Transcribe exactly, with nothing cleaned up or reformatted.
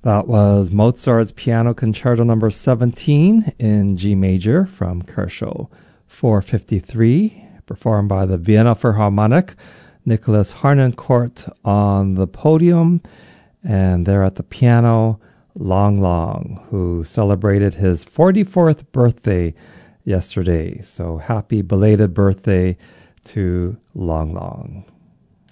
That was Mozart's Piano Concerto number seventeen in G major from Kershaw four fifty-three, performed by the Vienna Philharmonic. Nicholas Harnoncourt on the podium, and there at the piano, Long Long, who celebrated his forty-fourth birthday yesterday. So happy belated birthday to Long Long.